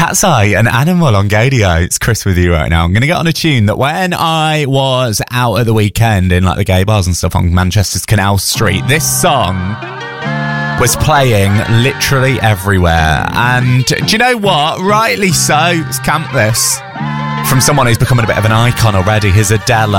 Cat's Eye, an Animal on Gadio. It's Chris with you right now. I'm going to get on a tune that when I was out at the weekend in like the gay bars and stuff on Manchester's Canal Street, this song was playing literally everywhere. And do you know what? Rightly so. It's camp this. From someone who's becoming a bit of an icon already. Here's Adele.